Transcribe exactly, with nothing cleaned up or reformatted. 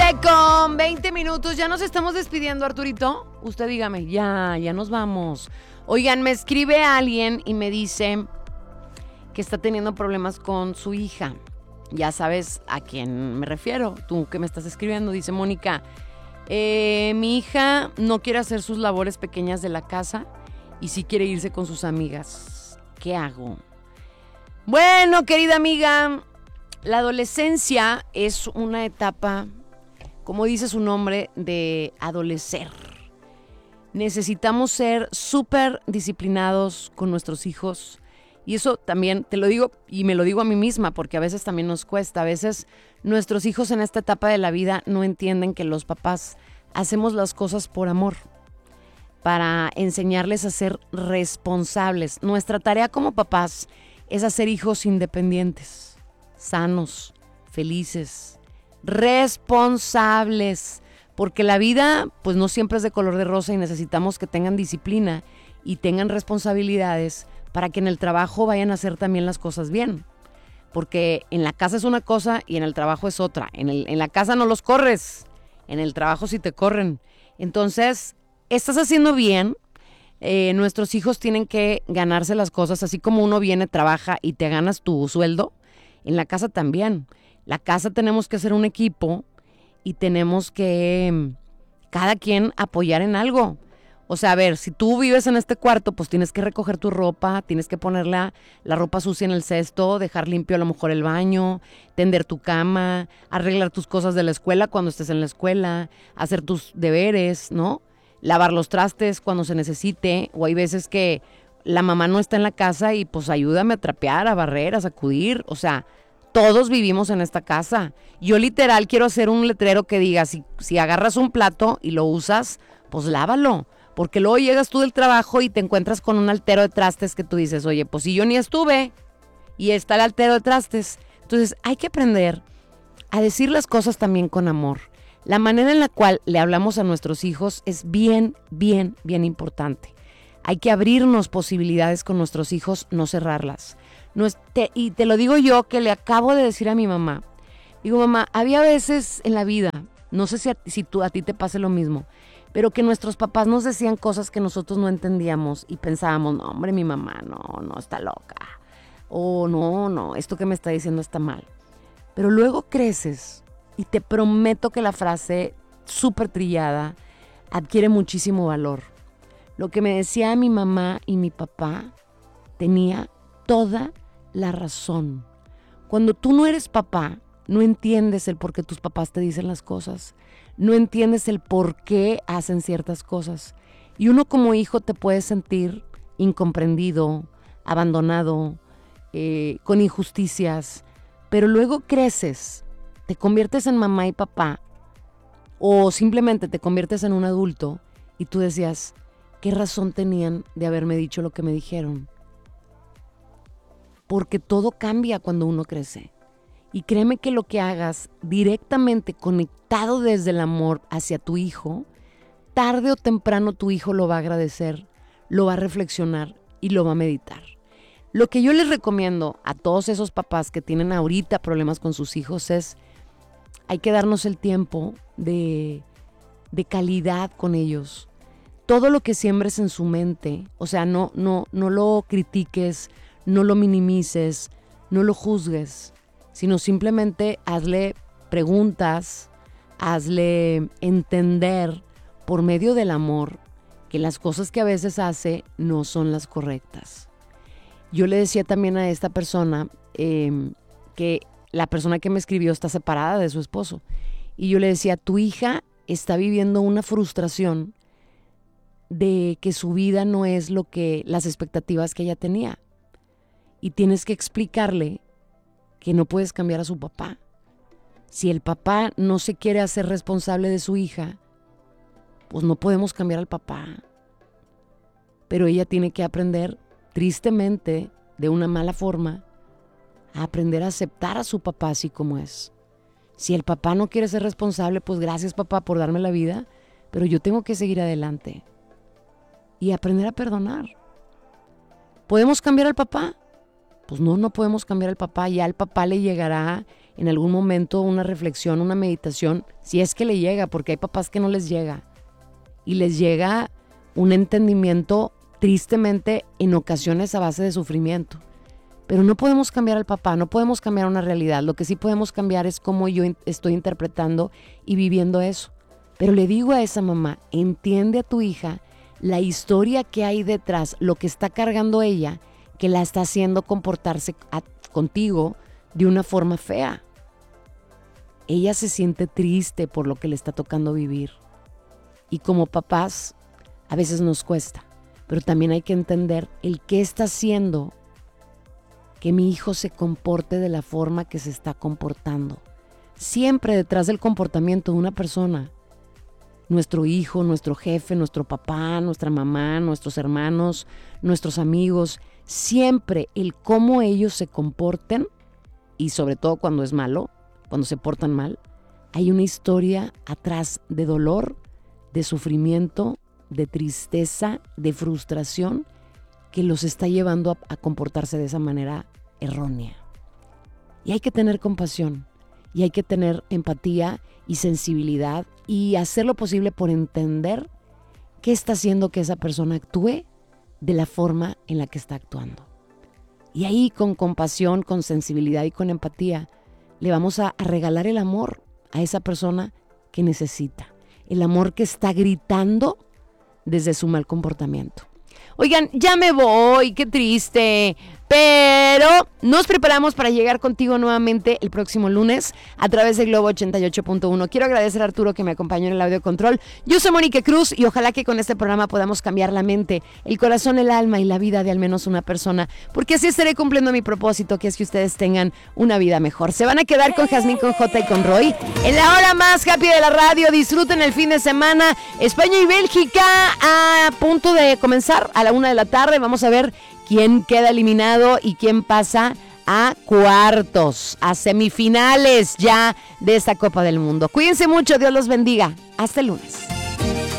con veinte minutos. Ya nos estamos despidiendo, Arturito. Usted dígame, ya, ya nos vamos. Oigan, me escribe alguien y me dice que está teniendo problemas con su hija. Ya sabes a quién me refiero. Tú que me estás escribiendo, dice Mónica. Eh, mi hija no quiere hacer sus labores pequeñas de la casa y sí quiere irse con sus amigas. ¿Qué hago? Bueno, querida amiga, la adolescencia es una etapa, como dice su nombre, de adolecer. Necesitamos ser súper disciplinados con nuestros hijos. Y eso también te lo digo y me lo digo a mí misma porque a veces también nos cuesta. A veces nuestros hijos en esta etapa de la vida no entienden que los papás hacemos las cosas por amor, para enseñarles a ser responsables. Nuestra tarea como papás es hacer hijos independientes, sanos, felices, responsables. Porque la vida pues no siempre es de color de rosa y necesitamos que tengan disciplina y tengan responsabilidades para que en el trabajo vayan a hacer también las cosas bien. Porque en la casa es una cosa y en el trabajo es otra. En, el, en la casa no los corres, en el trabajo sí te corren. Entonces, estás haciendo bien. Eh, nuestros hijos tienen que ganarse las cosas, así como uno viene, trabaja y te ganas tu sueldo. En la casa también. La casa tenemos que ser un equipo y tenemos que cada quien apoyar en algo. O sea, a ver, si tú vives en este cuarto, pues tienes que recoger tu ropa, tienes que ponerla la ropa sucia en el cesto, dejar limpio a lo mejor el baño, tender tu cama, arreglar tus cosas de la escuela cuando estés en la escuela, hacer tus deberes, ¿no? Lavar los trastes cuando se necesite, o hay veces que la mamá no está en la casa y pues ayúdame a trapear, a barrer, a sacudir, o sea, todos vivimos en esta casa. Yo literal quiero hacer un letrero que diga, si, si agarras un plato y lo usas, pues lávalo. Porque luego llegas tú del trabajo y te encuentras con un altero de trastes que tú dices, oye, pues si yo ni estuve y está el altero de trastes. Entonces hay que aprender a decir las cosas también con amor. La manera en la cual le hablamos a nuestros hijos es bien, bien, bien importante. Hay que abrirnos posibilidades con nuestros hijos, no cerrarlas. No es, te, y te lo digo yo que le acabo de decir a mi mamá. Digo, mamá, había veces en la vida, no sé si a, si tú, a ti te pase lo mismo, pero que nuestros papás nos decían cosas que nosotros no entendíamos y pensábamos, no, hombre, mi mamá, no, no, está loca. O no, no, esto que me está diciendo está mal. Pero luego creces y te prometo que la frase súper trillada adquiere muchísimo valor. Lo que me decía mi mamá y mi papá tenía toda la razón. Cuando tú no eres papá, no entiendes el por qué tus papás te dicen las cosas. No entiendes el por qué hacen ciertas cosas. Y uno como hijo te puede sentir incomprendido, abandonado, eh, con injusticias. Pero luego creces, te conviertes en mamá y papá, o simplemente te conviertes en un adulto y tú decías, ¿qué razón tenían de haberme dicho lo que me dijeron? Porque todo cambia cuando uno crece. Y créeme que lo que hagas directamente conectado desde el amor hacia tu hijo, tarde o temprano tu hijo lo va a agradecer, lo va a reflexionar y lo va a meditar. Lo que yo les recomiendo a todos esos papás que tienen ahorita problemas con sus hijos es, hay que darnos el tiempo de, de calidad con ellos. Todo lo que siembres en su mente, o sea, no, no, no lo critiques, no lo minimices, no lo juzgues, sino simplemente hazle preguntas, hazle entender por medio del amor que las cosas que a veces hace no son las correctas. Yo le decía también a esta persona eh, que la persona que me escribió está separada de su esposo. Y yo le decía, tu hija está viviendo una frustración de que su vida no es lo que las expectativas que ella tenía. Y tienes que explicarle que no puedes cambiar a su papá. Si el papá no se quiere hacer responsable de su hija, pues no podemos cambiar al papá. Pero ella tiene que aprender, tristemente, de una mala forma, a aprender a aceptar a su papá así como es. Si el papá no quiere ser responsable, pues gracias papá por darme la vida, pero yo tengo que seguir adelante. Y aprender a perdonar. ¿Podemos cambiar al papá? Pues no, no podemos cambiar al papá. Ya al papá le llegará en algún momento una reflexión, una meditación, si es que le llega, porque hay papás que no les llega. Y les llega un entendimiento tristemente en ocasiones a base de sufrimiento. Pero no podemos cambiar al papá, no podemos cambiar una realidad. Lo que sí podemos cambiar es cómo yo estoy interpretando y viviendo eso. Pero le digo a esa mamá, entiende a tu hija la historia que hay detrás, lo que está cargando ella, que la está haciendo comportarse a, contigo de una forma fea. Ella se siente triste por lo que le está tocando vivir. Y como papás, a veces nos cuesta. Pero también hay que entender el qué está haciendo que mi hijo se comporte de la forma que se está comportando. Siempre detrás del comportamiento de una persona, nuestro hijo, nuestro jefe, nuestro papá, nuestra mamá, nuestros hermanos, nuestros amigos, siempre el cómo ellos se comporten, y sobre todo cuando es malo, cuando se portan mal, hay una historia atrás de dolor, de sufrimiento, de tristeza, de frustración, que los está llevando a, a comportarse de esa manera errónea. Y hay que tener compasión, y hay que tener empatía y sensibilidad, y hacer lo posible por entender qué está haciendo que esa persona actúe de la forma en la que está actuando. Y ahí, con compasión, con sensibilidad y con empatía, le vamos a, a regalar el amor a esa persona que necesita. El amor que está gritando desde su mal comportamiento. Oigan, ya me voy, qué triste, pero nos preparamos para llegar contigo nuevamente el próximo lunes a través de Globo ochenta y ocho punto uno. Quiero agradecer a Arturo que me acompañó en el audio control. Yo soy Mónica Cruz y ojalá que con este programa podamos cambiar la mente, el corazón, el alma y la vida de al menos una persona, porque así estaré cumpliendo mi propósito, que es que ustedes tengan una vida mejor. Se van a quedar con Jazmín, con J y con Roy en la hora más happy de la radio. Disfruten el fin de semana. España y Bélgica a punto de comenzar a la una de la tarde. Vamos a ver quién queda eliminado y quién pasa a cuartos, a semifinales ya de esta Copa del Mundo. Cuídense mucho, Dios los bendiga. Hasta el lunes.